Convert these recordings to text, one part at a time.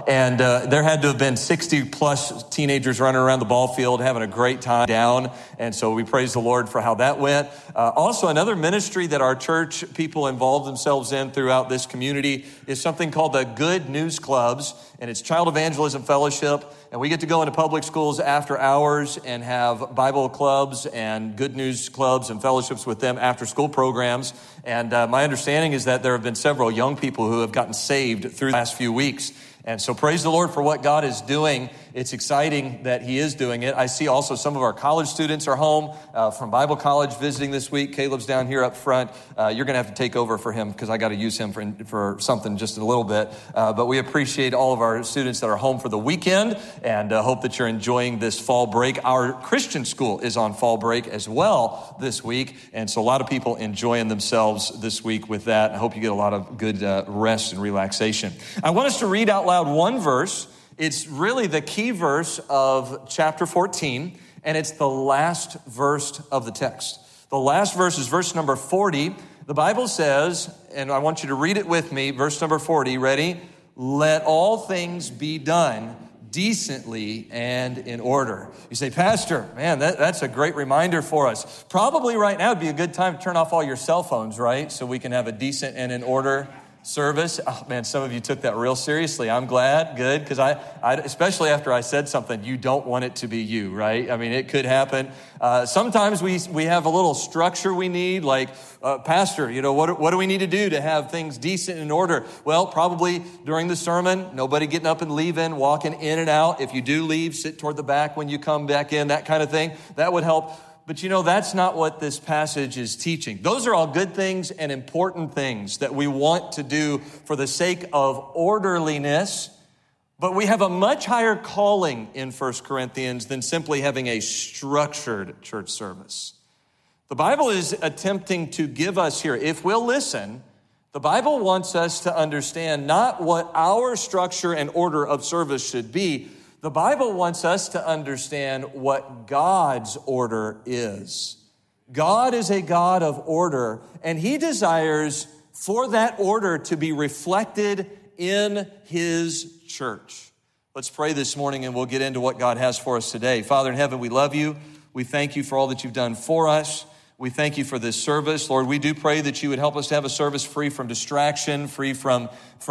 And there had to have been 60 plus teenagers running around the ball field having a great time down. And so we praise the Lord for how that went. Also, another ministry that our church people involve themselves in throughout this community is something called the Good News Clubs. And it's Child Evangelism Fellowship. And we get to go into public schools after hours and have Bible clubs and good news clubs and fellowships with them after school programs. And my understanding is that there have been several young people who have gotten saved through the last few weeks. And so praise the Lord for what God is doing. It's exciting that he is doing it. I see also some of our college students are home from Bible college visiting this week. Caleb's down here up front. You're going to have to take over for him because I got to use him for something just in a little bit. But we appreciate all of our students that are home for the weekend and hope that you're enjoying this fall break. Our Christian school is on fall break as well this week. And so a lot of people enjoying themselves this week with that. I hope you get a lot of good rest and relaxation. I want us to read out loud one verse. It's really the key verse of chapter 14, and it's the last verse of the text. The last verse is verse number 40. The Bible says, and I want you to read it with me, verse number 40, ready? Let all things be done decently and in order. You say, Pastor, man, that's a great reminder for us. Probably right now would be a good time to turn off all your cell phones, right? So we can have a decent and in order service. Oh man, some of you took that real seriously. I'm glad, good, because I especially after I said something, you don't want it to be you, right? I mean, it could happen. Sometimes we have a little structure we need, like, Pastor, what do we need to do to have things decent and in order? Well, probably during the sermon, nobody getting up and leaving, walking in and out. If you do leave, sit toward the back when you come back in, that kind of thing. That would help. But that's not what this passage is teaching. Those are all good things and important things that we want to do for the sake of orderliness. But we have a much higher calling in 1 Corinthians than simply having a structured church service. The Bible is attempting to give us here, if we'll listen, the Bible wants us to understand not what our structure and order of service should be. The Bible wants us to understand what God's order is. God is a God of order, and he desires for that order to be reflected in his church. Let's pray this morning, and we'll get into what God has for us today. Father in heaven, we love you. We thank you for all that you've done for us. We thank you for this service. Lord, we do pray that you would help us to have a service free from distraction, free from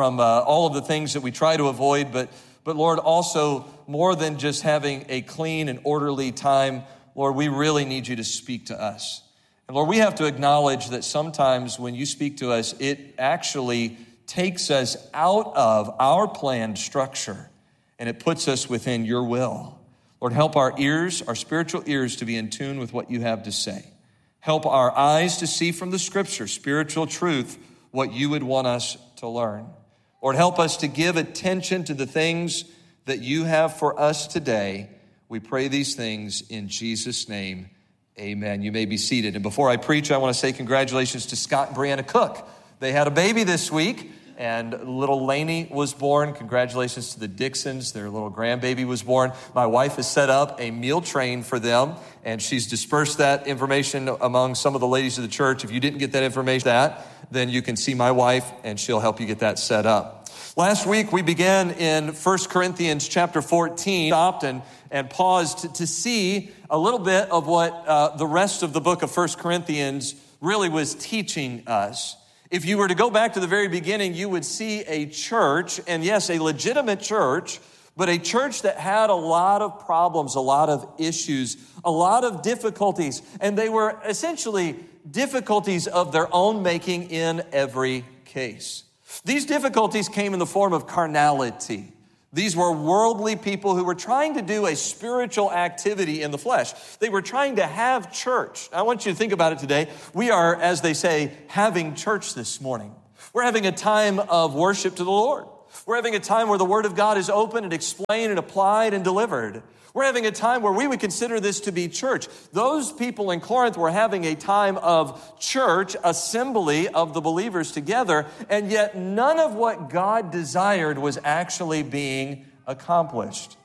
all of the things that we try to avoid, but Lord, also more than just having a clean and orderly time, Lord, we really need you to speak to us. And Lord, we have to acknowledge that sometimes when you speak to us, it actually takes us out of our planned structure and it puts us within your will. Lord, help our ears, our spiritual ears, to be in tune with what you have to say. Help our eyes to see from the scripture, spiritual truth, what you would want us to learn. Lord, help us to give attention to the things that you have for us today. We pray these things in Jesus' name. Amen. You may be seated. And before I preach, I want to say congratulations to Scott and Brianna Cook. They had a baby this week, and little Lainey was born. Congratulations to the Dixons. Their little grandbaby was born. My wife has set up a meal train for them, and she's dispersed that information among some of the ladies of the church. If you didn't get that information, then you can see my wife, and she'll help you get that set up. Last week, we began in 1 Corinthians chapter 14, stopped and paused to see a little bit of what the rest of the book of 1 Corinthians really was teaching us. If you were to go back to the very beginning, you would see a church, and yes, a legitimate church, but a church that had a lot of problems, a lot of issues, a lot of difficulties, and they were essentially difficulties of their own making in every case. These difficulties came in the form of carnality. These were worldly people who were trying to do a spiritual activity in the flesh. They were trying to have church. I want you to think about it today. We are, as they say, having church this morning. We're having a time of worship to the Lord. We're having a time where the Word of God is open and explained and applied and delivered. We're having a time where we would consider this to be church. Those people in Corinth were having a time of church, assembly of the believers together, and yet none of what God desired was actually being accomplished.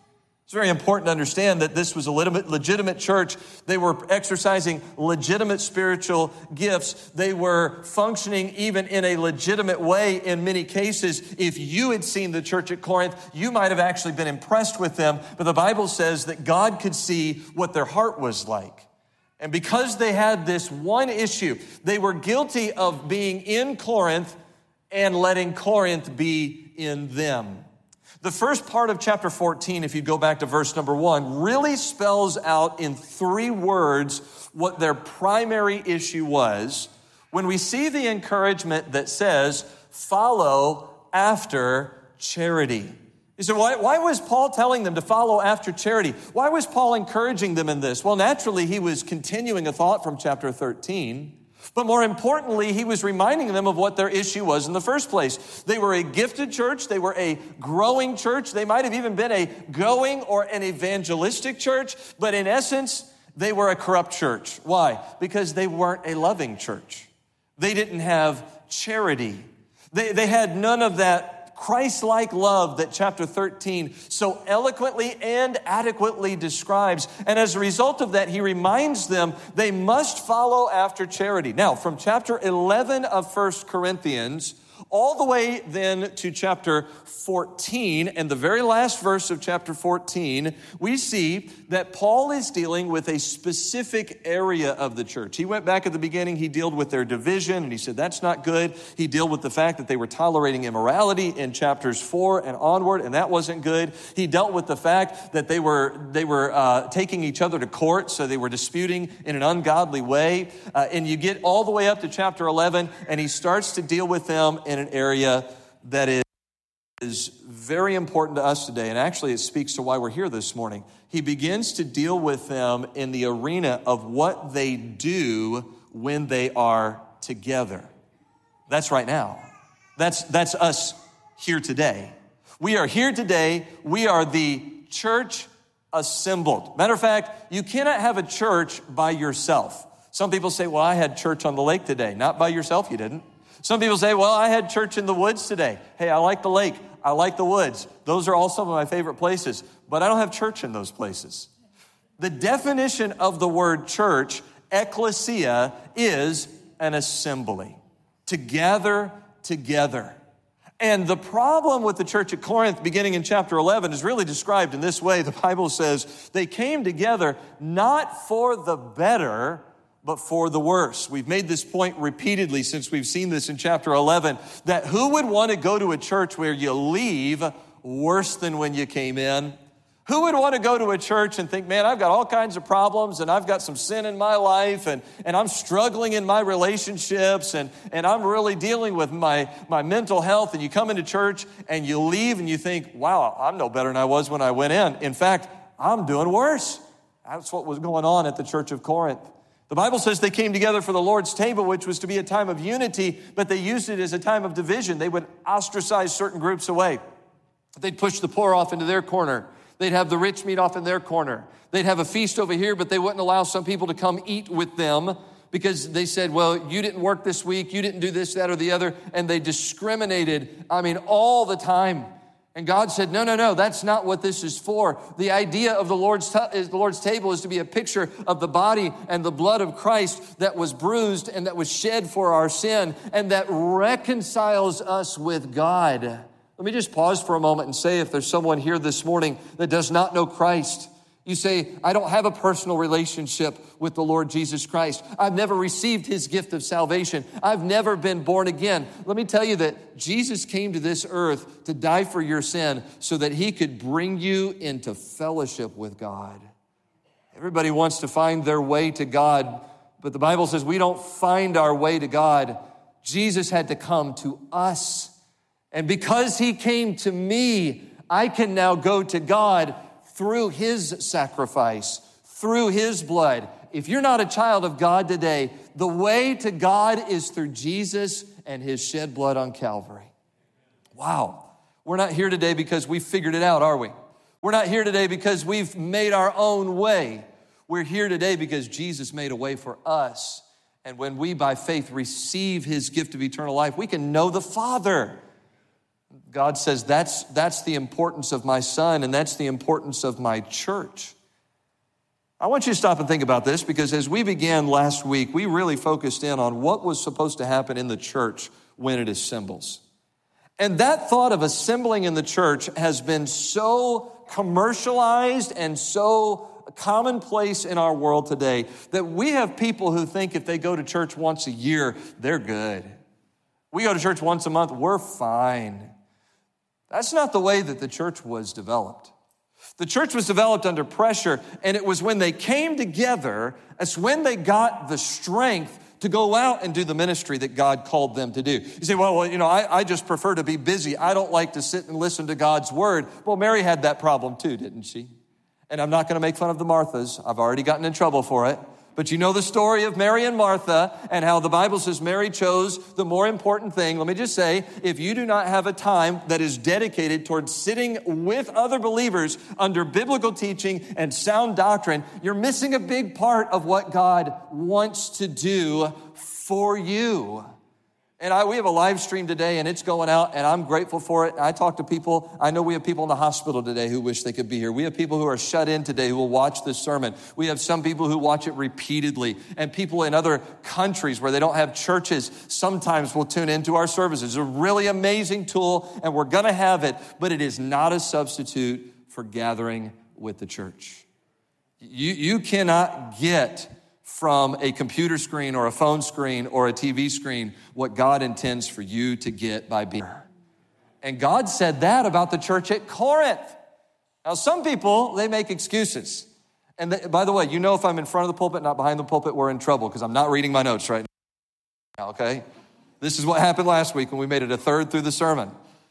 It's very important to understand that this was a legitimate church. They were exercising legitimate spiritual gifts. They were functioning even in a legitimate way in many cases. If you had seen the church at Corinth, you might have actually been impressed with them. But the Bible says that God could see what their heart was like. And because they had this one issue, they were guilty of being in Corinth and letting Corinth be in them. The first part of chapter 14, if you go back to verse number 1, really spells out in 3 words what their primary issue was when we see the encouragement that says, follow after charity. You say, why was Paul telling them to follow after charity? Why was Paul encouraging them in this? Well, naturally, he was continuing a thought from chapter 13. But more importantly, he was reminding them of what their issue was in the first place. They were a gifted church. They were a growing church. They might have even been a going or an evangelistic church. But in essence, they were a corrupt church. Why? Because they weren't a loving church. They didn't have charity. They had none of that Christ-like love that chapter 13 so eloquently and adequately describes. And as a result of that, he reminds them they must follow after charity. Now, from chapter 11 of 1 Corinthians, all the way then to chapter 14, and the very last verse of chapter 14, we see that Paul is dealing with a specific area of the church. He went back at the beginning, he dealt with their division, and he said that's not good. He dealt with the fact that they were tolerating immorality in chapters 4 and onward, and that wasn't good. He dealt with the fact that they were taking each other to court, so they were disputing in an ungodly way. And you get all the way up to chapter 11, and he starts to deal with them in an area that is very important to us today. And actually, it speaks to why we're here this morning. He begins to deal with them in the arena of what they do when they are together. That's right now. That's us here today. We are here today. We are the church assembled. Matter of fact, you cannot have a church by yourself. Some people say, well, I had church on the lake today. Not by yourself, you didn't. Some people say, well, I had church in the woods today. Hey, I like the lake. I like the woods. Those are all some of my favorite places, but I don't have church in those places. The definition of the word church, ecclesia, is an assembly, to gather together. And the problem with the church at Corinth, beginning in chapter 11, is really described in this way. The Bible says they came together not for the better, but for the worse. We've made this point repeatedly since we've seen this in chapter 11, that who would want to go to a church where you leave worse than when you came in? Who would want to go to a church and think, man, I've got all kinds of problems and I've got some sin in my life and I'm struggling in my relationships and I'm really dealing with my mental health, and you come into church and you leave and you think, wow, I'm no better than I was when I went in. In fact, I'm doing worse. That's what was going on at the church of Corinth. The Bible says they came together for the Lord's table, which was to be a time of unity, but they used it as a time of division. They would ostracize certain groups away. They'd push the poor off into their corner. They'd have the rich meet off in their corner. They'd have a feast over here, but they wouldn't allow some people to come eat with them because they said, well, you didn't work this week, you didn't do this, that, or the other, and they discriminated, all the time. And God said, no, that's not what this is for. The idea of the Lord's table is to be a picture of the body and the blood of Christ that was bruised and that was shed for our sin and that reconciles us with God. Let me just pause for a moment and say, if there's someone here this morning that does not know Christ, you say, I don't have a personal relationship with the Lord Jesus Christ. I've never received his gift of salvation. I've never been born again. Let me tell you that Jesus came to this earth to die for your sin so that he could bring you into fellowship with God. Everybody wants to find their way to God, but the Bible says we don't find our way to God. Jesus had to come to us. And because he came to me, I can now go to God through his sacrifice, through his blood. If you're not a child of God today, the way to God is through Jesus and his shed blood on Calvary. Wow. We're not here today because we figured it out, are we? We're not here today because we've made our own way. We're here today because Jesus made a way for us. And when we, by faith, receive his gift of eternal life, we can know the Father. God says, that's the importance of my son, and that's the importance of my church. I want you to stop and think about this, because as we began last week, we really focused in on what was supposed to happen in the church when it assembles. And that thought of assembling in the church has been so commercialized and so commonplace in our world today that we have people who think if they go to church once a year, they're good. We go to church once a month, we're fine. That's not the way that the church was developed. The church was developed under pressure, and it was when they came together, that's when they got the strength to go out and do the ministry that God called them to do. You say, well, I just prefer to be busy. I don't like to sit and listen to God's word. Well, Mary had that problem too, didn't she? And I'm not going to make fun of the Marthas. I've already gotten in trouble for it. But you know the story of Mary and Martha and how the Bible says Mary chose the more important thing. Let me just say, if you do not have a time that is dedicated towards sitting with other believers under biblical teaching and sound doctrine, you're missing a big part of what God wants to do for you. And we have a live stream today, and it's going out, and I'm grateful for it. I talk to people. I know we have people in the hospital today who wish they could be here. We have people who are shut in today who will watch this sermon. We have some people who watch it repeatedly, and people in other countries where they don't have churches sometimes will tune into our services. It's a really amazing tool, and we're going to have it, but it is not a substitute for gathering with the church. You cannot get from a computer screen or a phone screen or a TV screen what God intends for you to get by being here. And God said that about the church at Corinth. Now, some people, they make excuses. And by the way, if I'm in front of the pulpit, not behind the pulpit, we're in trouble because I'm not reading my notes right now, okay? This is what happened last week when we made it a third through the sermon.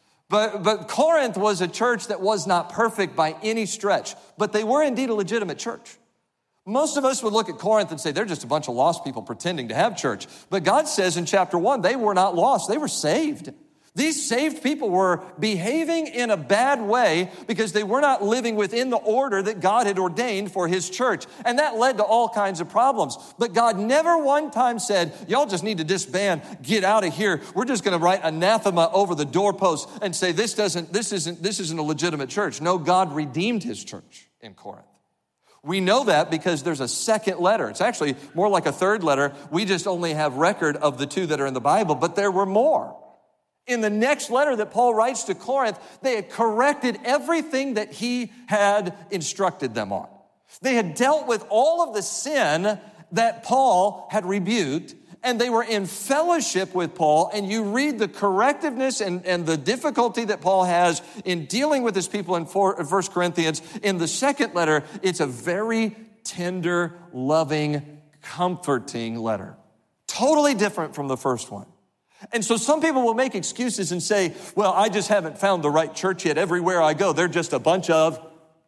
But Corinth was a church that was not perfect by any stretch, but they were indeed a legitimate church. Most of us would look at Corinth and say, they're just a bunch of lost people pretending to have church. But God says in chapter 1, they were not lost. They were saved. These saved people were behaving in a bad way because they were not living within the order that God had ordained for his church. And that led to all kinds of problems. But God never one time said, y'all just need to disband, get out of here. We're just going to write anathema over the doorpost and say, this isn't a legitimate church. No, God redeemed his church in Corinth. We know that because there's a second letter. It's actually more like a third letter. We just only have record of the two that are in the Bible, but there were more. In the next letter that Paul writes to Corinth, they had corrected everything that he had instructed them on. They had dealt with all of the sin that Paul had rebuked, and they were in fellowship with Paul, and you read the correctiveness and the difficulty that Paul has in dealing with his people in 1 Corinthians. In the second letter, it's a very tender, loving, comforting letter. Totally different from the first one. And so some people will make excuses and say, well, I just haven't found the right church yet. Everywhere I go, they're just a bunch of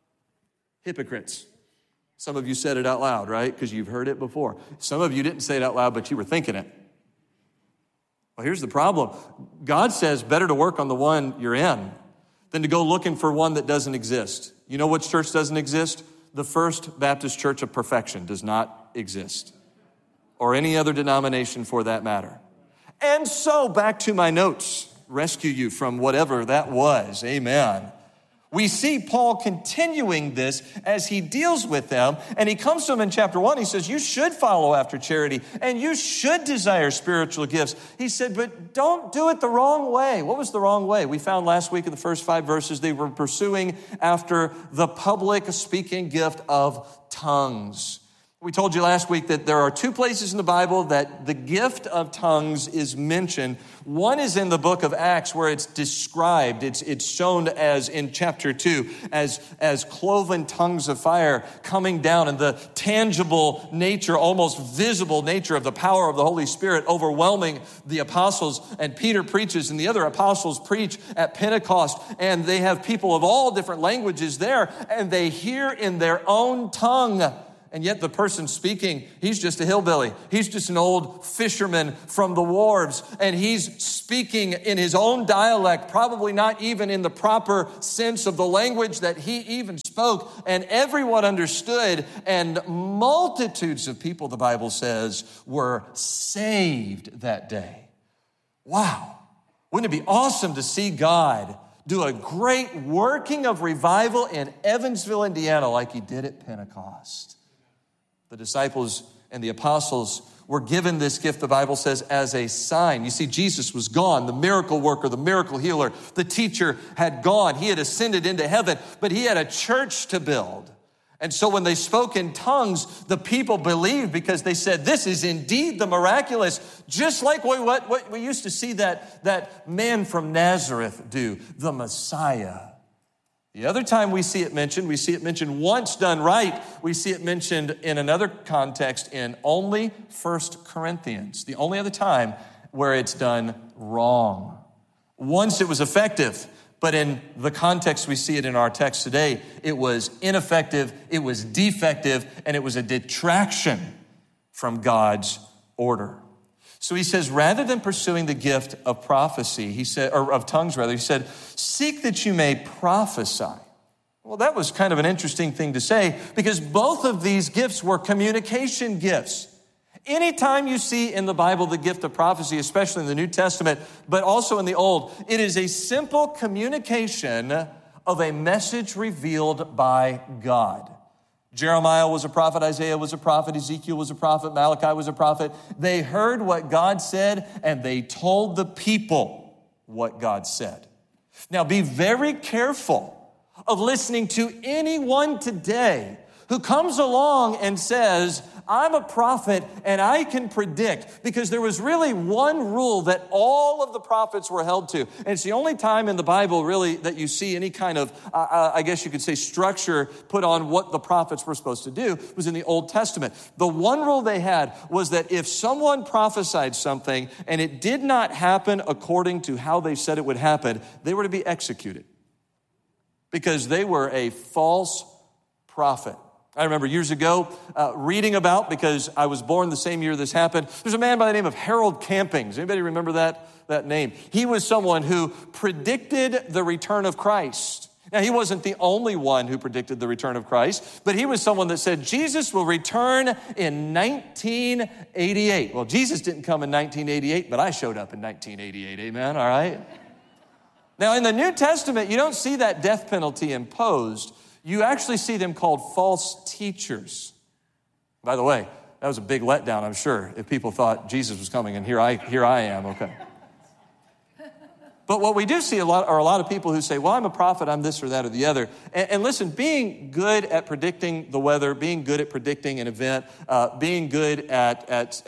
hypocrites. Some of you said it out loud, right? Because you've heard it before. Some of you didn't say it out loud, but you were thinking it. Well, here's the problem. God says better to work on the one you're in than to go looking for one that doesn't exist. You know which church doesn't exist? The First Baptist Church of Perfection does not exist, or any other denomination for that matter. And so back to my notes, rescue you from whatever that was. Amen. We see Paul continuing this as he deals with them, and he comes to them in chapter 1. He says, you should follow after charity, and you should desire spiritual gifts. He said, but don't do it the wrong way. What was the wrong way? We found last week in the first 5 verses, they were pursuing after the public speaking gift of tongues. We told you last week that there are 2 places in the Bible that the gift of tongues is mentioned. One is in the book of Acts where it's described. It's shown as in chapter 2 as cloven tongues of fire coming down, and the tangible nature, almost visible nature of the power of the Holy Spirit overwhelming the apostles. And Peter preaches and the other apostles preach at Pentecost, and they have people of all different languages there, and they hear in their own tongue. And yet the person speaking, he's just a hillbilly. He's just an old fisherman from the wharves. And he's speaking in his own dialect, probably not even in the proper sense of the language that he even spoke. And everyone understood. And multitudes of people, the Bible says, were saved that day. Wow. Wouldn't it be awesome to see God do a great working of revival in Evansville, Indiana, like he did at Pentecost? The disciples and the apostles were given this gift, the Bible says, as a sign. You see, Jesus was gone, the miracle worker, the miracle healer. The teacher had gone. He had ascended into heaven, but he had a church to build. And so when they spoke in tongues, the people believed because they said, this is indeed the miraculous, just like what we used to see that man from Nazareth do, the Messiah. The other time we see it mentioned once done right. We see it mentioned in another context in only 1 Corinthians, the only other time where it's done wrong. Once it was effective, but in the context we see it in our text today, it was ineffective, it was defective, and it was a detraction from God's order. So he says, rather than pursuing the gift of prophecy, he said, or of tongues rather, he said, seek that you may prophesy. Well, that was kind of an interesting thing to say because both of these gifts were communication gifts. Anytime you see in the Bible the gift of prophecy, especially in the New Testament, but also in the Old, it is a simple communication of a message revealed by God. Jeremiah was a prophet, Isaiah was a prophet, Ezekiel was a prophet, Malachi was a prophet. They heard what God said and they told the people what God said. Now be very careful of listening to anyone today who comes along and says, I'm a prophet and I can predict, because there was really one rule that all of the prophets were held to. And it's the only time in the Bible really that you see any kind of, I guess you could say, structure put on what the prophets were supposed to do was in the Old Testament. The one rule they had was that if someone prophesied something and it did not happen according to how they said it would happen, they were to be executed because they were a false prophet. I remember years ago reading about, because I was born the same year this happened, there's a man by the name of Harold Campings. Anybody remember that name? He was someone who predicted the return of Christ. Now, he wasn't the only one who predicted the return of Christ, but he was someone that said Jesus will return in 1988. Well, Jesus didn't come in 1988, but I showed up in 1988. Amen, all right? Now, in the New Testament, you don't see that death penalty imposed. You actually see them called false teachers. By the way, that was a big letdown, I'm sure, if people thought Jesus was coming and here I am, okay. But what we do see are a lot of people who say, well, I'm a prophet, I'm this or that or the other. And listen, being good at predicting the weather, being good at predicting an event, being good at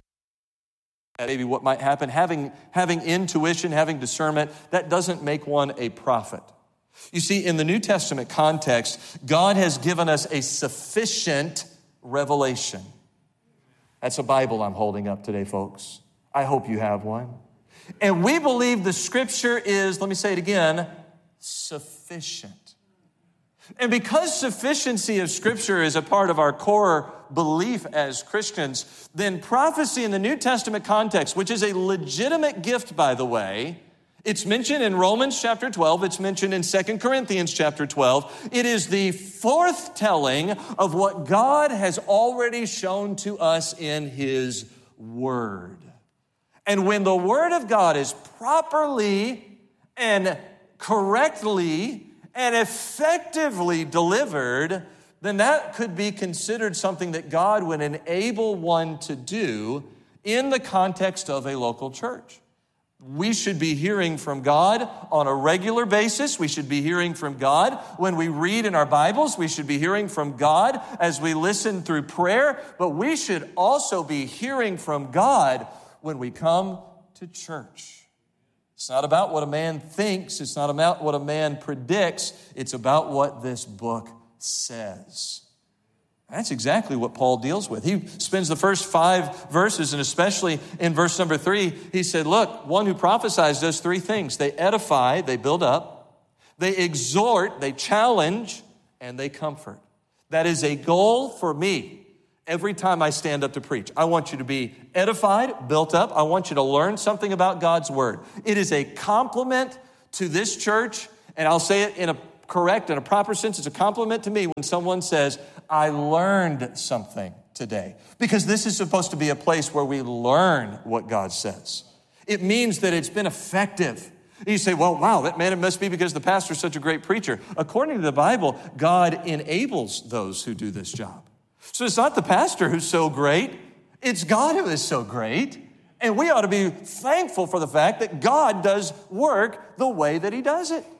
maybe what might happen, having intuition, having discernment, that doesn't make one a prophet. You see, in the New Testament context, God has given us a sufficient revelation. That's a Bible I'm holding up today, folks. I hope you have one. And we believe the Scripture is, let me say it again, sufficient. And because sufficiency of Scripture is a part of our core belief as Christians, then prophecy in the New Testament context, which is a legitimate gift, by the way, it's mentioned in Romans chapter 12. It's mentioned in 2 Corinthians chapter 12. It is the foretelling of what God has already shown to us in His Word. And when the Word of God is properly and correctly and effectively delivered, then that could be considered something that God would enable one to do in the context of a local church. We should be hearing from God on a regular basis. We should be hearing from God when we read in our Bibles. We should be hearing from God as we listen through prayer. But we should also be hearing from God when we come to church. It's not about what a man thinks. It's not about what a man predicts. It's about what this book says. That's exactly what Paul deals with. He spends the first 5 verses, and especially in verse number 3, he said, look, one who prophesies does 3 things. They edify, they build up, they exhort, they challenge, and they comfort. That is a goal for me every time I stand up to preach. I want you to be edified, built up. I want you to learn something about God's word. It is a compliment to this church, and I'll say it in a correct, in a proper sense. It's a compliment to me when someone says, I learned something today. Because this is supposed to be a place where we learn what God says. It means that it's been effective. You say, well, wow, that man, it must be because the pastor's such a great preacher. According to the Bible, God enables those who do this job. So it's not the pastor who's so great, it's God who is so great. And we ought to be thankful for the fact that God does work the way that he does it.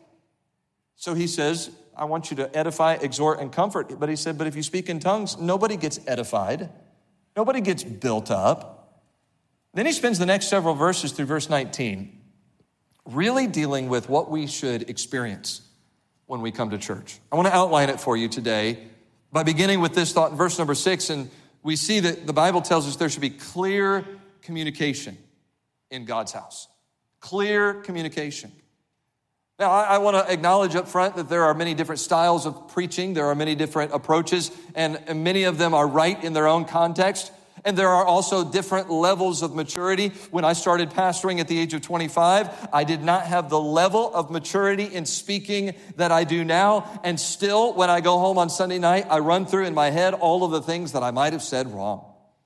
So he says, I want you to edify, exhort, and comfort. But he said, but if you speak in tongues, nobody gets edified. Nobody gets built up. Then he spends the next several verses through verse 19 really dealing with what we should experience when we come to church. I want to outline it for you today by beginning with this thought in verse number 6. And we see that the Bible tells us there should be clear communication in God's house. Clear communication. Now, I want to acknowledge up front that there are many different styles of preaching. There are many different approaches, and many of them are right in their own context. And there are also different levels of maturity. When I started pastoring at the age of 25, I did not have the level of maturity in speaking that I do now. And still, when I go home on Sunday night, I run through in my head all of the things that I might have said wrong.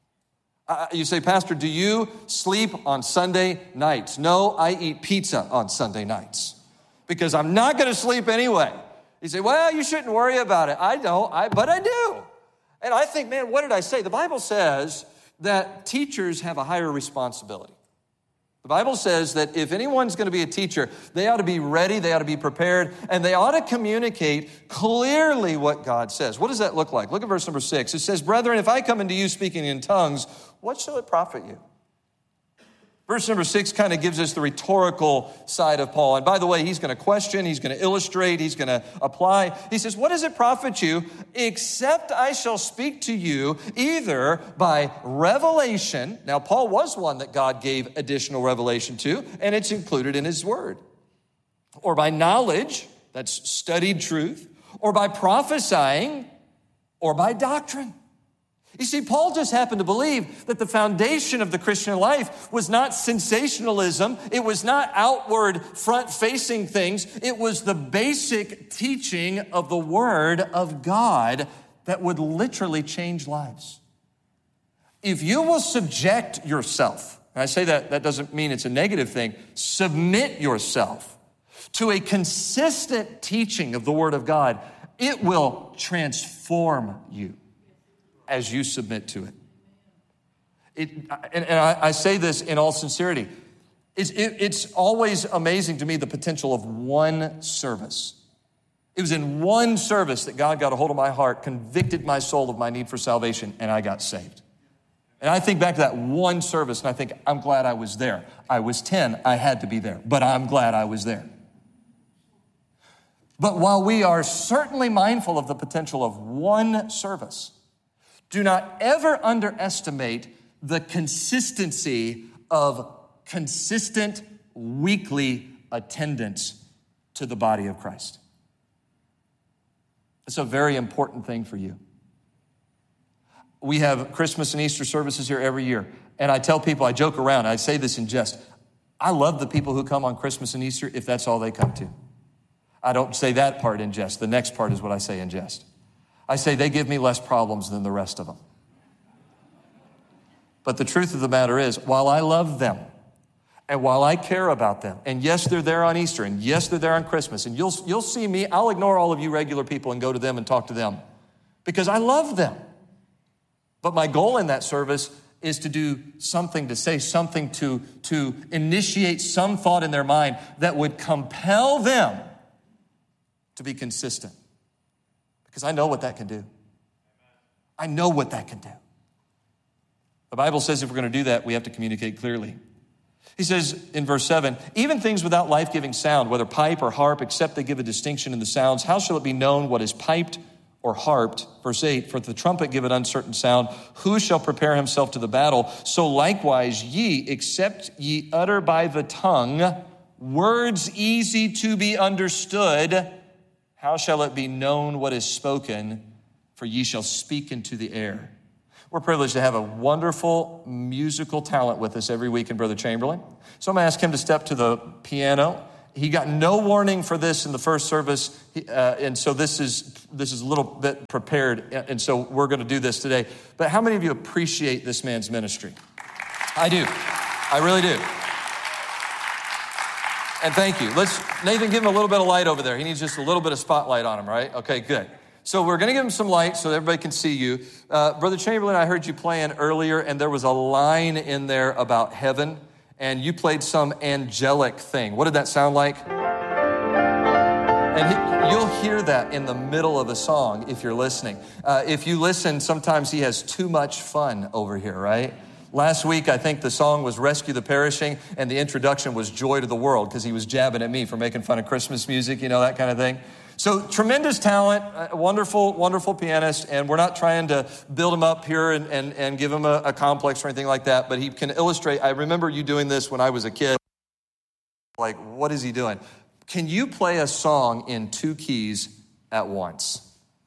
You say, Pastor, do you sleep on Sunday nights? No, I eat pizza on Sunday nights because I'm not going to sleep anyway. You say, well, you shouldn't worry about it. I don't, but I do. And I think, man, what did I say? The Bible says that teachers have a higher responsibility. The Bible says that if anyone's going to be a teacher, they ought to be ready, they ought to be prepared, and they ought to communicate clearly what God says. What does that look like? Look at verse number 6. It says, brethren, if I come into you speaking in tongues, what shall it profit you? Verse number 6 kind of gives us the rhetorical side of Paul. And by the way, he's going to question, he's going to illustrate, he's going to apply. He says, what does it profit you except I shall speak to you either by revelation? Now, Paul was one that God gave additional revelation to, and it's included in his word. Or by knowledge, that's studied truth, or by prophesying, or by doctrine. You see, Paul just happened to believe that the foundation of the Christian life was not sensationalism. It was not outward, front-facing things. It was the basic teaching of the Word of God that would literally change lives. If you will subject yourself, and I say that doesn't mean it's a negative thing, submit yourself to a consistent teaching of the Word of God, it will transform you as you submit to it. I say this in all sincerity. It's always amazing to me the potential of one service. It was in one service that God got a hold of my heart, convicted my soul of my need for salvation, and I got saved. And I think back to that one service, and I think, I'm glad I was there. I was 10, I had to be there, but I'm glad I was there. But while we are certainly mindful of the potential of one service, do not ever underestimate the consistency of consistent weekly attendance to the body of Christ. It's a very important thing for you. We have Christmas and Easter services here every year. And I tell people, I joke around, I say this in jest. I love the people who come on Christmas and Easter if that's all they come to. I don't say that part in jest. The next part is what I say in jest. I say they give me less problems than the rest of them. But the truth of the matter is, while I love them, and while I care about them, and yes, they're there on Easter, and yes, they're there on Christmas, and you'll see me, I'll ignore all of you regular people and go to them and talk to them because I love them. But my goal in that service is to do something, to say something, to initiate some thought in their mind that would compel them to be consistent. Because I know what that can do. I know what that can do. The Bible says if we're going to do that, we have to communicate clearly. He says in verse 7, even things without life-giving sound, whether pipe or harp, except they give a distinction in the sounds, how shall it be known what is piped or harped? Verse 8, for if the trumpet give an uncertain sound, who shall prepare himself to the battle? So likewise ye, except ye utter by the tongue words easy to be understood, how shall it be known what is spoken? For ye shall speak into the air. We're privileged to have a wonderful musical talent with us every week in Brother Chamberlain. So I'm going to ask him to step to the piano. He got no warning for this in the first service, and so this is a little bit prepared, and so we're going to do this today. But how many of you appreciate this man's ministry? I do. I really do. And thank you. Nathan, give him a little bit of light over there. He needs just a little bit of spotlight on him, right? Okay, good. So we're going to give him some light so that everybody can see you. Brother Chamberlain, I heard you playing earlier, and there was a line in there about heaven, and you played some angelic thing. What did that sound like? And you'll hear that in the middle of the song if you're listening. If you listen, sometimes he has too much fun over here, right? Last week, I think the song was Rescue the Perishing, and the introduction was Joy to the World, because he was jabbing at me for making fun of Christmas music, you know, that kind of thing. So tremendous talent, wonderful, wonderful pianist, and we're not trying to build him up here and give him a complex or anything like that, but he can illustrate. I remember you doing this when I was a kid. Like, what is he doing? Can you play a song in 2 keys at once?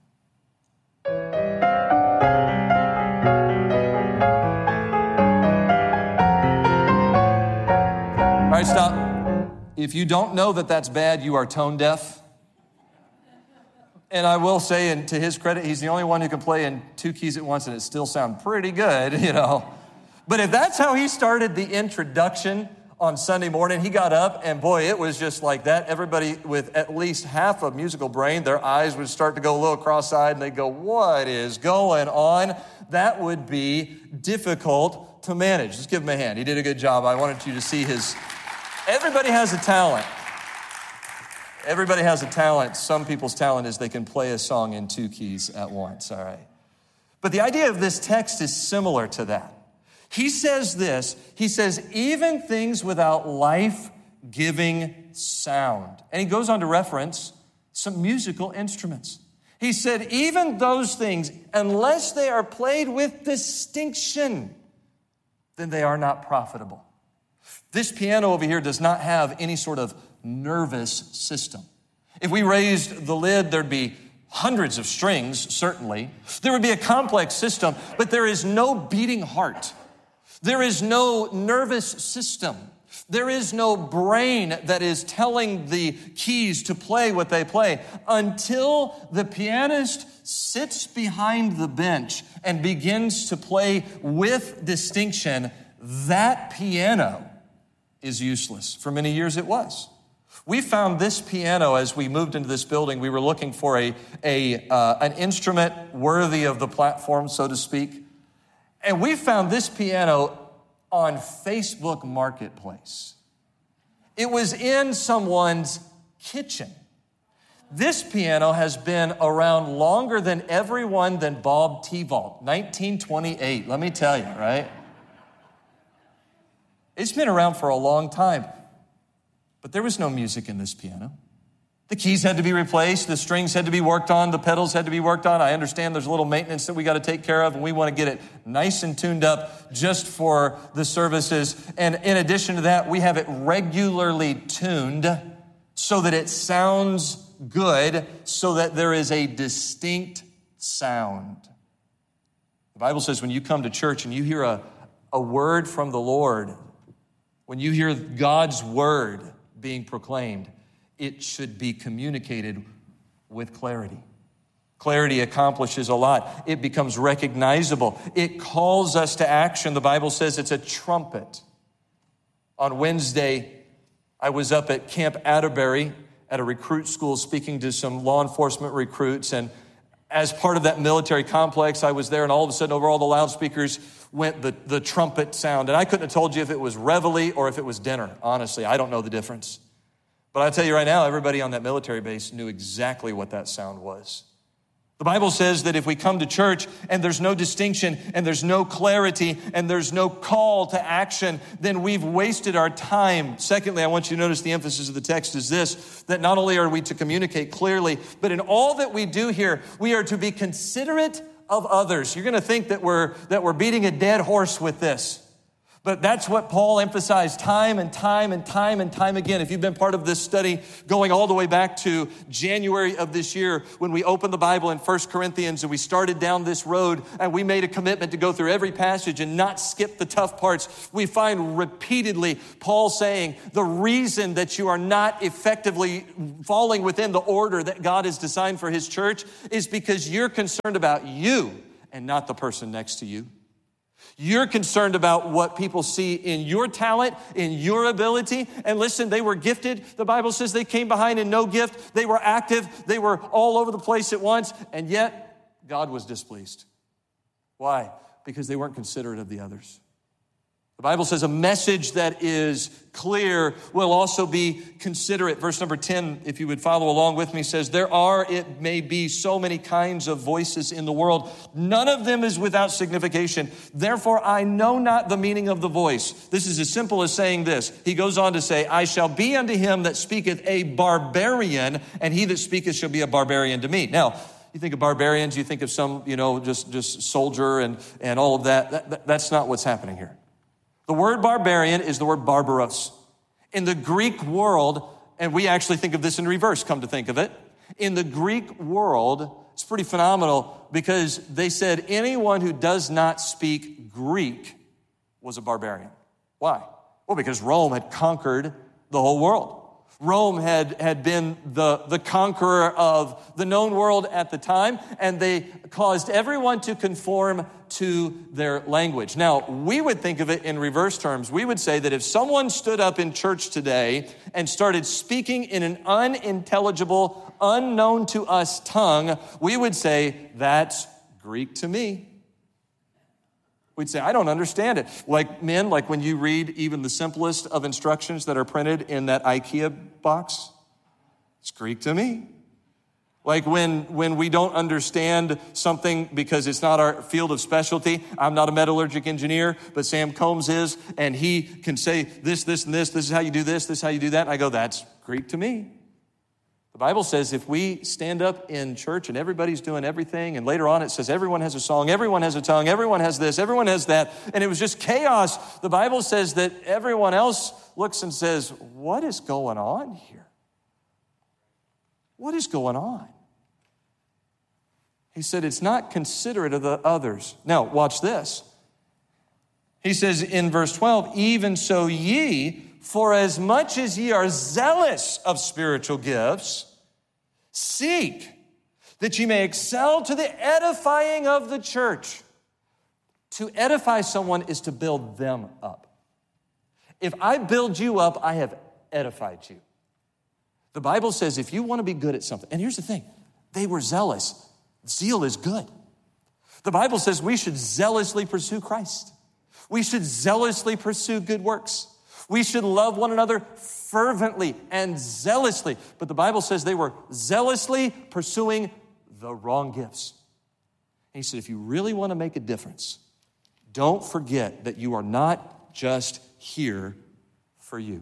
All right, stop. If you don't know that that's bad, you are tone deaf. And I will say, and to his credit, he's the only one who can play in 2 keys at once, and it still sounds pretty good, you know. But if that's how he started the introduction on Sunday morning, he got up, and boy, it was just like that. Everybody with at least half a musical brain, their eyes would start to go a little cross-eyed, and they'd go, what is going on? That would be difficult to manage. Let's give him a hand. He did a good job. I wanted you to see his... Everybody has a talent. Everybody has a talent. Some people's talent is they can play a song in 2 keys at once, all right? But the idea of this text is similar to that. He says this, he says, even things without life-giving sound. And he goes on to reference some musical instruments. He said, even those things, unless they are played with distinction, then they are not profitable. This piano over here does not have any sort of nervous system. If we raised the lid, there'd be hundreds of strings, certainly. There would be a complex system, but there is no beating heart. There is no nervous system. There is no brain that is telling the keys to play what they play until the pianist sits behind the bench and begins to play with distinction. That piano is useless. For many years it was. We found this piano as we moved into this building. We were looking for an instrument worthy of the platform, so to speak. And we found this piano on Facebook Marketplace. It was in someone's kitchen. This piano has been around longer than everyone than Bob T-Vault, 1928, let me tell you, right? It's been around for a long time. But there was no music in this piano. The keys had to be replaced. The strings had to be worked on. The pedals had to be worked on. I understand there's a little maintenance that we got to take care of, and we want to get it nice and tuned up just for the services. And in addition to that, we have it regularly tuned so that it sounds good, so that there is a distinct sound. The Bible says when you come to church and you hear a word from the Lord, when you hear God's word being proclaimed, it should be communicated with clarity. Clarity accomplishes a lot. It becomes recognizable. It calls us to action. The Bible says it's a trumpet. On Wednesday, I was up at Camp Atterbury at a recruit school speaking to some law enforcement recruits, and as part of that military complex, I was there, and all of a sudden over all the loudspeakers went the trumpet sound. And I couldn't have told you if it was reveille or if it was dinner. Honestly, I don't know the difference. But I'll tell you right now, everybody on that military base knew exactly what that sound was. The Bible says that if we come to church and there's no distinction and there's no clarity and there's no call to action, then we've wasted our time. Secondly, I want you to notice the emphasis of the text is this, that not only are we to communicate clearly, but in all that we do here, we are to be considerate of others. You're going to think that we're beating a dead horse with this. But that's what Paul emphasized time and time and time and time again. If you've been part of this study going all the way back to January of this year when we opened the Bible in 1 Corinthians and we started down this road and we made a commitment to go through every passage and not skip the tough parts, we find repeatedly Paul saying the reason that you are not effectively falling within the order that God has designed for his church is because you're concerned about you and not the person next to you. You're concerned about what people see in your talent, in your ability. And listen, they were gifted. The Bible says they came behind in no gift. They were active. They were all over the place at once. And yet, God was displeased. Why? Because they weren't considerate of the others. The Bible says a message that is clear will also be considerate. Verse number 10, if you would follow along with me, says, there are, it may be, so many kinds of voices in the world. None of them is without signification. Therefore, I know not the meaning of the voice. This is as simple as saying this. He goes on to say, I shall be unto him that speaketh a barbarian, and he that speaketh shall be a barbarian to me. Now, you think of barbarians, you think of some, just soldier and all of that. That's not what's happening here. The word barbarian is the word barbaros. In the Greek world, and we actually think of this in reverse, come to think of it. In the Greek world, it's pretty phenomenal because they said anyone who does not speak Greek was a barbarian. Why? Well, because Rome had conquered the whole world. Rome had been the conqueror of the known world at the time, and they caused everyone to conform to their language. Now, we would think of it in reverse terms. We would say that if someone stood up in church today and started speaking in an unintelligible, unknown to us tongue, we would say, that's Greek to me. We'd say, I don't understand it. Like when you read even the simplest of instructions that are printed in that IKEA box, it's Greek to me. Like when we don't understand something because it's not our field of specialty. I'm not a metallurgic engineer, but Sam Combs is, and he can say this, this, and this. This is how you do this is how you do that. And I go, that's Greek to me. The Bible says if we stand up in church and everybody's doing everything, and later on it says everyone has a song, everyone has a tongue, everyone has this, everyone has that, and it was just chaos, the Bible says that everyone else looks and says, what is going on here? What is going on? He said it's not considerate of the others. Now, watch this. He says in verse 12, even so ye, for as much as ye are zealous of spiritual gifts, seek that ye may excel to the edifying of the church. To edify someone is to build them up. If I build you up, I have edified you. The Bible says if you want to be good at something, and here's the thing, they were zealous. Zeal is good. The Bible says we should zealously pursue Christ. We should zealously pursue good works. We should love one another fervently and zealously. But the Bible says they were zealously pursuing the wrong gifts. And he said, if you really want to make a difference, don't forget that you are not just here for you.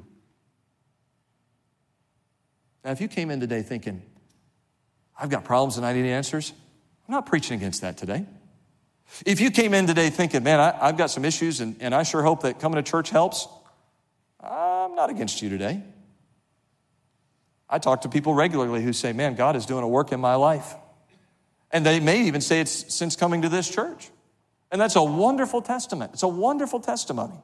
Now, if you came in today thinking, I've got problems and I need answers, I'm not preaching against that today. If you came in today thinking, man, I've got some issues and I sure hope that coming to church helps, I'm not against you today. I talk to people regularly who say, man, God is doing a work in my life. And they may even say it's since coming to this church. And that's a wonderful testament. It's a wonderful testimony.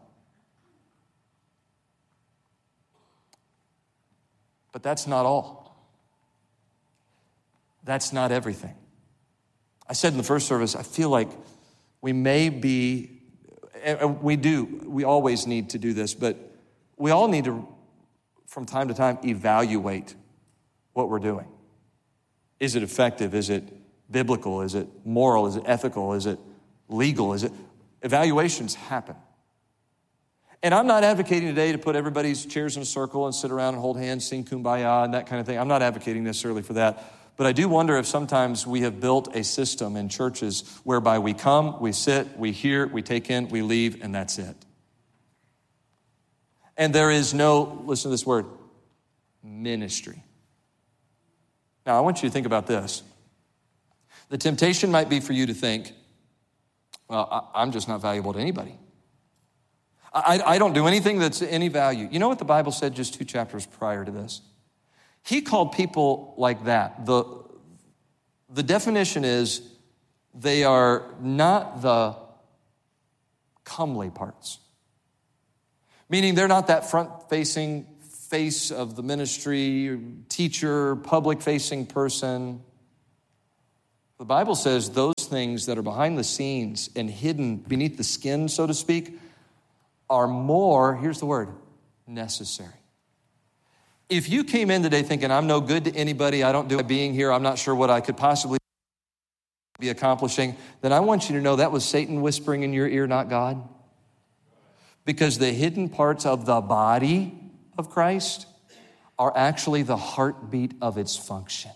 But that's not all. That's not everything. I said in the first service, I feel like we always need to do this, but we all need to, from time to time, evaluate what we're doing. Is it effective? Is it biblical? Is it moral? Is it ethical? Is it legal? Evaluations happen. And I'm not advocating today to put everybody's chairs in a circle and sit around and hold hands, sing Kumbaya and that kind of thing. I'm not advocating necessarily for that. But I do wonder if sometimes we have built a system in churches whereby we come, we sit, we hear, we take in, we leave, and that's it. And there is no, listen to this word, ministry. Now, I want you to think about this. The temptation might be for you to think, well, I'm just not valuable to anybody. I don't do anything that's any value. You know what the Bible said just 2 chapters prior to this? He called people like that. The definition is they are not the comely parts. Meaning they're not that front-facing face of the ministry, teacher, public-facing person. The Bible says those things that are behind the scenes and hidden beneath the skin, so to speak, are more, here's the word, necessary. If you came in today thinking, I'm no good to anybody, I don't do being here, I'm not sure what I could possibly be accomplishing, then I want you to know that was Satan whispering in your ear, not God. Because the hidden parts of the body of Christ are actually the heartbeat of its function.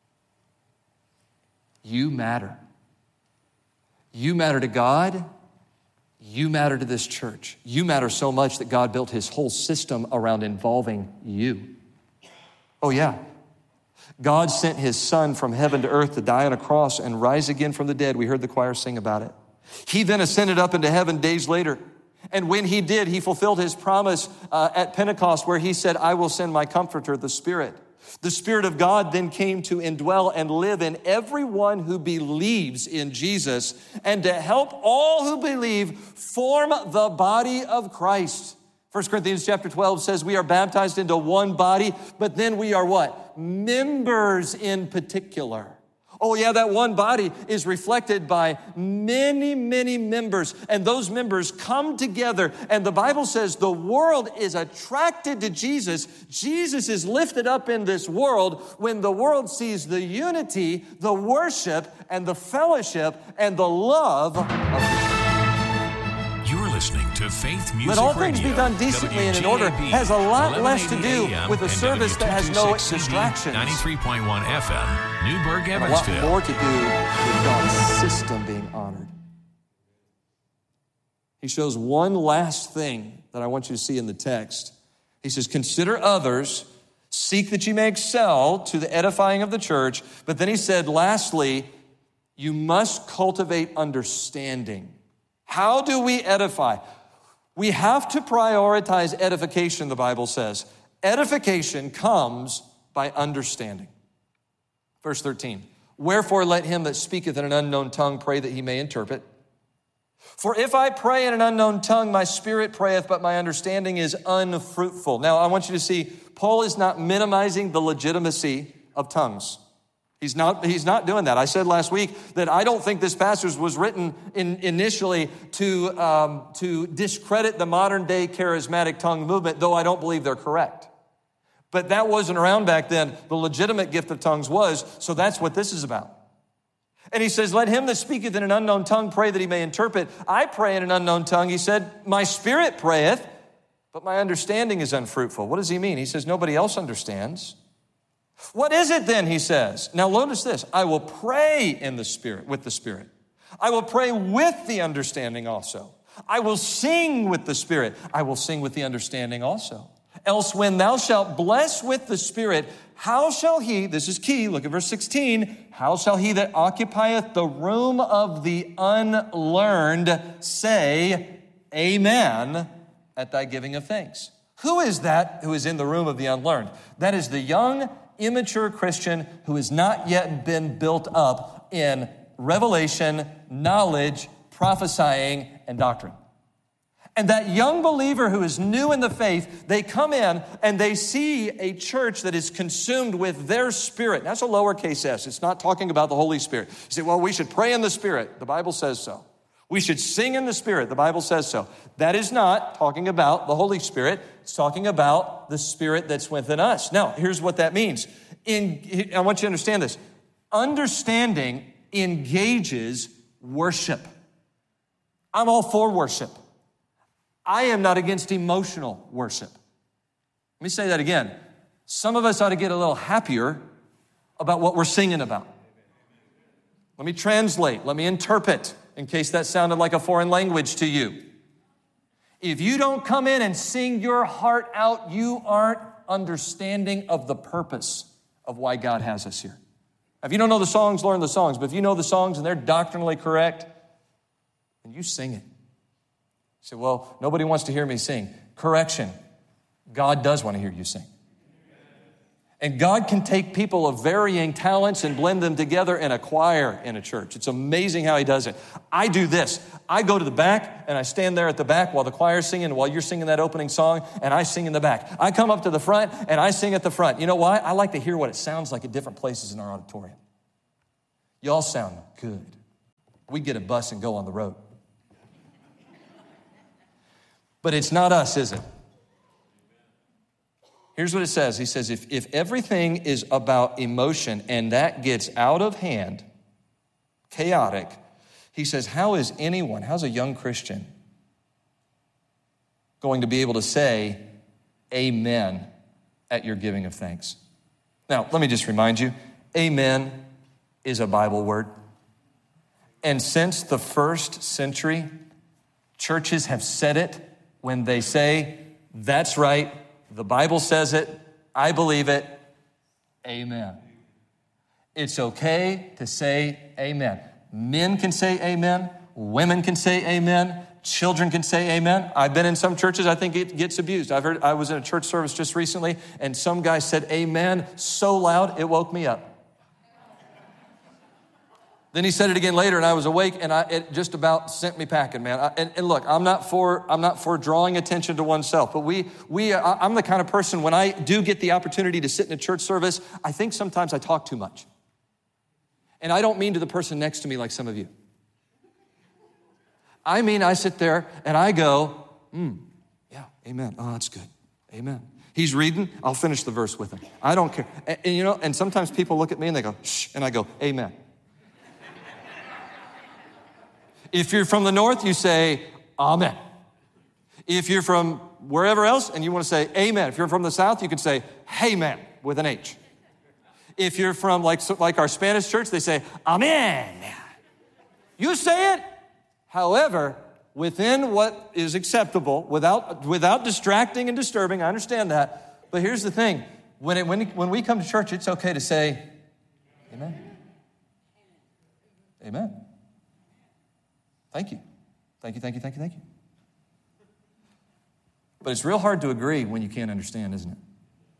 You matter. You matter to God. You matter to this church. You matter so much that God built his whole system around involving you. Oh yeah. God sent his son from heaven to earth to die on a cross and rise again from the dead. We heard the choir sing about it. He then ascended up into heaven days later. And when he did, he fulfilled his promise at Pentecost where he said, I will send my comforter, the Spirit. The Spirit of God then came to indwell and live in everyone who believes in Jesus and to help all who believe form the body of Christ. 1 Corinthians chapter 12 says we are baptized into one body, but then we are what? Members in particular. Oh yeah, that one body is reflected by many, many members, and those members come together, and the Bible says the world is attracted to Jesus. Jesus is lifted up in this world when the world sees the unity, the worship, and the fellowship, and the love of You're listening to Faith Music Radio. Let all things be done decently and in order has a lot less to do with a service that has no distractions. 93.1 FM, Newburgh, And a lot Evansville. more to do with God's system being honored. He shows one last thing that I want you to see in the text. He says, consider others, seek that you may excel to the edifying of the church. But then he said, lastly, you must cultivate understanding. How do we edify? We have to prioritize edification, the Bible says. Edification comes by understanding. Verse 13, wherefore let him that speaketh in an unknown tongue pray that he may interpret. For if I pray in an unknown tongue, my spirit prayeth, but my understanding is unfruitful. Now, I want you to see, Paul is not minimizing the legitimacy of tongues. He's not doing that. I said last week that I don't think this passage was written initially to discredit the modern day charismatic tongue movement, though I don't believe they're correct. But that wasn't around back then. The legitimate gift of tongues was, so that's what this is about. And he says, let him that speaketh in an unknown tongue pray that he may interpret. I pray in an unknown tongue. He said, my spirit prayeth, but my understanding is unfruitful. What does he mean? He says, nobody else understands. What is it then, he says? Now notice this, I will pray in the Spirit, with the Spirit. I will pray with the understanding also. I will sing with the Spirit. I will sing with the understanding also. Else when thou shalt bless with the Spirit, how shall he, this is key, look at verse 16, how shall he that occupieth the room of the unlearned say, Amen, at thy giving of thanks? Who is that who is in the room of the unlearned? That is the young, immature Christian who has not yet been built up in revelation, knowledge, prophesying, and doctrine. And that young believer who is new in the faith, they come in and they see a church that is consumed with their spirit. That's a lowercase s. It's not talking about the Holy Spirit. You say, well, we should pray in the Spirit. The Bible says so. We should sing in the Spirit. The Bible says so. That is not talking about the Holy Spirit. It's talking about the Spirit that's within us. Now, here's what that means. I want you to understand this. Understanding engages worship. I'm all for worship. I am not against emotional worship. Let me say that again. Some of us ought to get a little happier about what we're singing about. Let me translate. Let me interpret, in case that sounded like a foreign language to you. If you don't come in and sing your heart out, you aren't understanding of the purpose of why God has us here. If you don't know the songs, learn the songs. But if you know the songs and they're doctrinally correct, then you sing it. You say, well, nobody wants to hear me sing. Correction. God does want to hear you sing. And God can take people of varying talents and blend them together in a choir in a church. It's amazing how he does it. I do this. I go to the back and I stand there at the back while the choir's singing, while you're singing that opening song, and I sing in the back. I come up to the front and I sing at the front. You know why? I like to hear what it sounds like at different places in our auditorium. Y'all sound good. We get a bus and go on the road. But it's not us, is it? Here's what it says. He says, if everything is about emotion and that gets out of hand, chaotic, he says, how's a young Christian going to be able to say amen at your giving of thanks? Now, let me just remind you, amen is a Bible word. And since the first century, churches have said it when they say, that's right, the Bible says it, I believe it, amen. It's okay to say amen. Men can say amen, women can say amen, children can say amen. I've been in some churches, I think it gets abused. I was in a church service just recently, and some guy said amen so loud, it woke me up. Then he said it again later, and I was awake, and it just about sent me packing, man. And look, I'm not for drawing attention to oneself, but I'm the kind of person, when I do get the opportunity to sit in a church service, I think sometimes I talk too much. And I don't mean to the person next to me like some of you. I mean, I sit there and I go, yeah, amen. Oh, that's good. Amen. He's reading, I'll finish the verse with him. I don't care. And sometimes people look at me and they go, shh, and I go, amen. If you're from the north, you say, amen. If you're from wherever else and you want to say amen. If you're from the south, you can say, hey man, with an H. If you're from like our Spanish church, they say, amen. You say it, however, within what is acceptable, without distracting and disturbing. I understand that. But here's the thing. When we come to church, it's okay to say, amen. Amen. Thank you. Thank you, thank you, thank you, thank you. But it's real hard to agree when you can't understand, isn't it?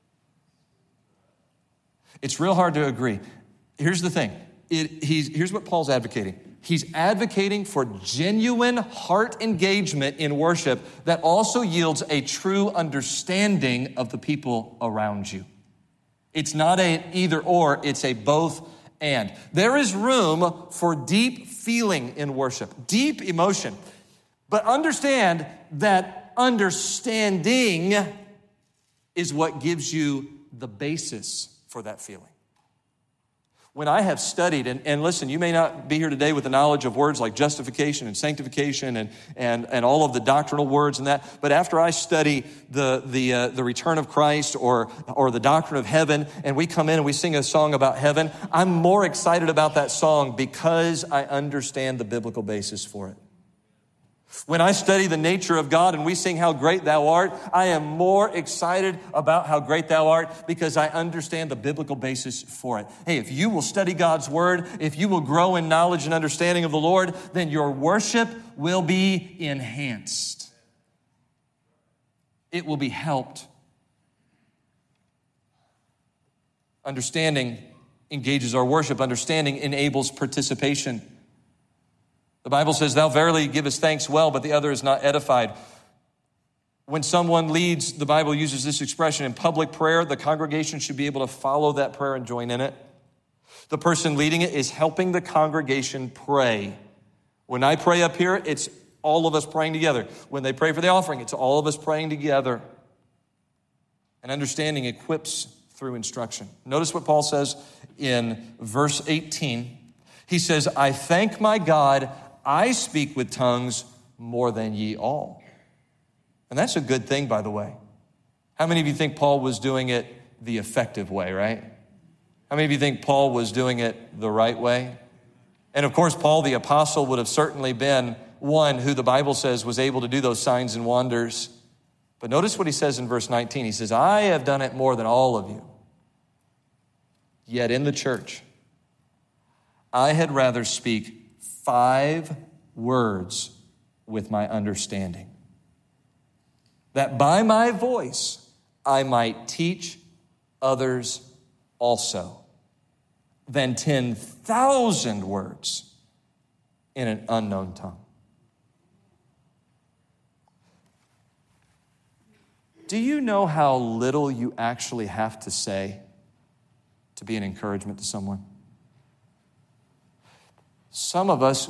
It's real hard to agree. Here's the thing. Here's what Paul's advocating. He's advocating for genuine heart engagement in worship that also yields a true understanding of the people around you. It's not an either or, it's a both and. There is room for deep feeling in worship, deep emotion. But understand that understanding is what gives you the basis for that feeling. When I have studied, and listen, you may not be here today with the knowledge of words like justification and sanctification and all of the doctrinal words and that, but after I study the return of Christ or the doctrine of heaven, and we come in and we sing a song about heaven, I'm more excited about that song because I understand the biblical basis for it. When I study the nature of God and we sing How Great Thou Art, I am more excited about how great Thou art because I understand the biblical basis for it. Hey, if you will study God's Word, if you will grow in knowledge and understanding of the Lord, then your worship will be enhanced. It will be helped. Understanding engages our worship. Understanding enables participation. The Bible says, thou verily givest thanks well, but the other is not edified. When someone leads, the Bible uses this expression, in public prayer, the congregation should be able to follow that prayer and join in it. The person leading it is helping the congregation pray. When I pray up here, it's all of us praying together. When they pray for the offering, it's all of us praying together. And understanding equips through instruction. Notice what Paul says in verse 18. He says, I thank my God, I speak with tongues more than ye all. And that's a good thing, by the way. How many of you think Paul was doing it the effective way, right? How many of you think Paul was doing it the right way? And of course, Paul the apostle would have certainly been one who the Bible says was able to do those signs and wonders. But notice what he says in verse 19. He says, I have done it more than all of you. Yet in the church, I had rather speak 5 words with my understanding, that by my voice I might teach others also, than 10,000 words in an unknown tongue. Do you know how little you actually have to say to be an encouragement to someone? Some of us